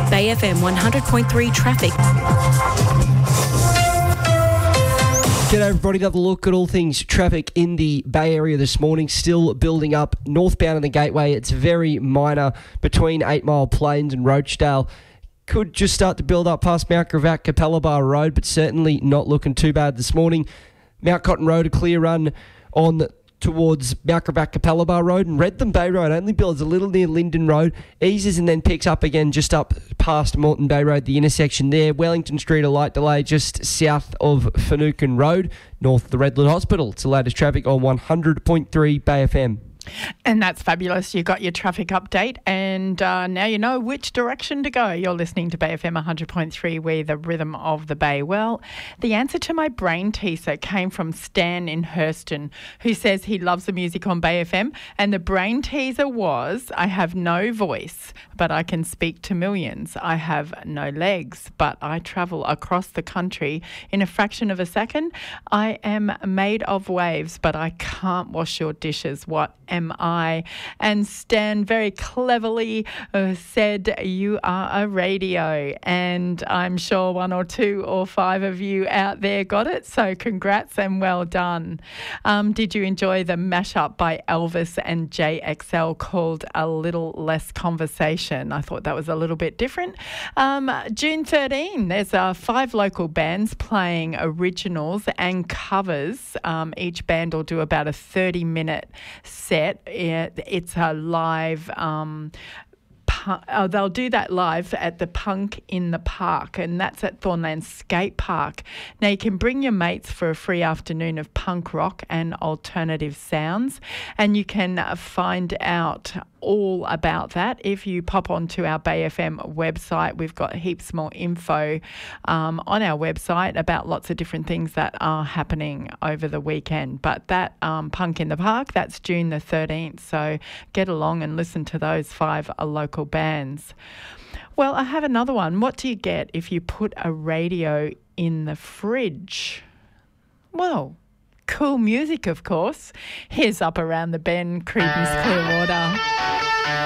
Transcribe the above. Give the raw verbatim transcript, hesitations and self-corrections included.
Bay F M one hundred point three traffic. G'day everybody, another look at all things traffic in the Bay Area this morning. Still building up northbound in the Gateway. It's very minor between Eight Mile Plains and Roachdale. Could just start to build up past Mount Gravatt, Capella Road, but certainly not looking too bad this morning. Mount Cotton Road, a clear run on towards Mount Gravatt, Capella Road, and Redland Bay Road only builds a little near Linden Road, eases and then picks up again just up past Moreton Bay Road, the intersection there. Wellington Street, a light delay just south of Finucane Road, north of the Redland Hospital. It's the latest traffic on one hundred point three Bay F M. And that's fabulous. You got your traffic update and uh, now you know which direction to go. You're listening to Bay F M one hundred point three, we the rhythm of the Bay. Well, the answer to my brain teaser came from Stan in Hurston, who says he loves the music on Bay F M, and the brain teaser was, I have no voice, but I can speak to millions. I have no legs, but I travel across the country in a fraction of a second. I am made of waves, but I can't wash your dishes. What am I? And Stan very cleverly uh, said, you are a radio. And I'm sure one or two or five of you out there got it. So congrats and well done. Um, did you enjoy the mashup by Elvis and J X L called A Little Less Conversation? I thought that was a little bit different. Um, June thirteenth, there's uh, five local bands playing originals and covers. Um, each band will do about a thirty minute set. It, it's a live... Um, Oh, they'll do that live at the Punk in the Park, and that's at Thornland Skate Park. Now, you can bring your mates for a free afternoon of punk rock and alternative sounds, and you can find out all about that if you pop onto our Bay F M website. We've got heaps more info um, on our website about lots of different things that are happening over the weekend. But that um, Punk in the Park, that's June the thirteenth, so get along and listen to those five uh, local bands. Well, I have another one. What do you get if you put a radio in the fridge? Well, cool music, of course. Here's Up Around the Bend, Creedence Clearwater.